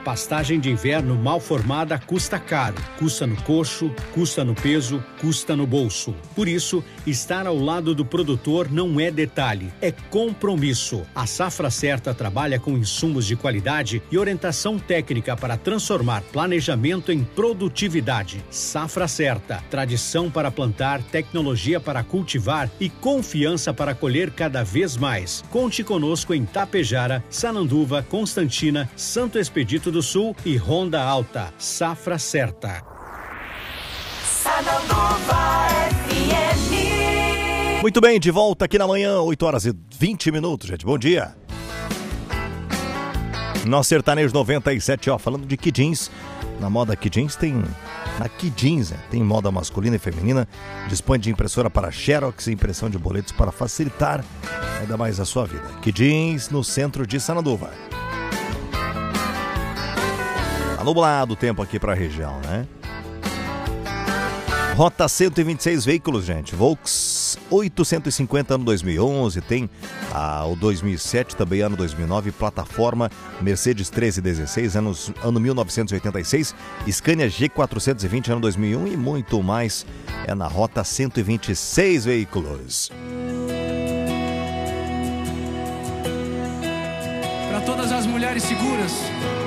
Pastagem de inverno mal formada custa caro. Custa no coxo, custa no peso, custa no bolso. Por isso, estar ao lado do produtor não é detalhe, é compromisso. A Safra Certa trabalha com insumos de qualidade e orientação técnica para transformar planejamento em produtividade. Safra Certa, tradição para plantar, tecnologia para cultivar e confiança para colher cada vez mais. Conte conosco em Tapejara, Sananduva, Constantina, Santo Expedito do Sul e Ronda Alta. Safra Certa. Sananduva FM. Muito bem, de volta aqui na manhã, 8h20, gente. Bom dia. Nosso Sertanejo 97, falando de Kidins. Na moda Kidins tem... Na Kidins, tem moda masculina e feminina. Dispõe de impressora para Xerox e impressão de boletos para facilitar ainda mais a sua vida. Kidins, no centro de Sananduva. Tá nublado o tempo aqui para a região, né? Rota 126 veículos, gente. Volks 850 ano 2011, tem o 2007, também ano 2009, plataforma Mercedes 1316, ano 1986, Scania G420, ano 2001 e muito mais. É na Rota 126 veículos. Para todas as mulheres seguras